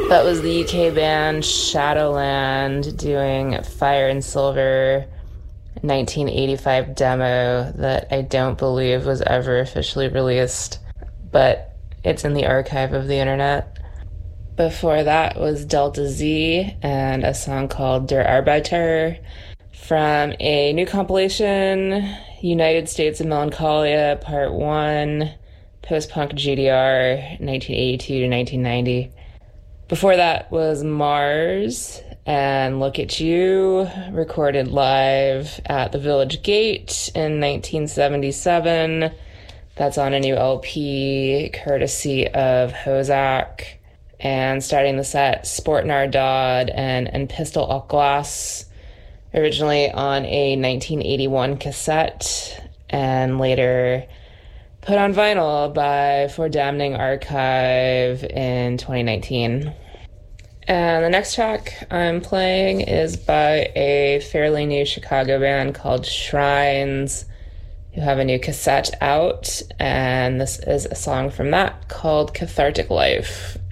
That was the UK band Shadowland doing Fire and Silver 1985 demo that I don't believe was ever officially released, but it's in the archive of the internet. Before that was Delta Z and a song called Der Arbeiter from a new compilation, United States of Melancholia Part 1, Post-Punk GDR 1982 to 1990. Before that was Mars and Look at You, recorded live at the Village Gate in 1977. That's on a new LP, courtesy of Hozak. And starting the set, Sport Nar Dodd and Pistol Au Glace, originally on a 1981 cassette, and later put on vinyl by For Damning Archive in 2019. And the next track I'm playing is by a fairly new Chicago band called Shrines, who have a new cassette out, and this is a song from that called Cathartic Life.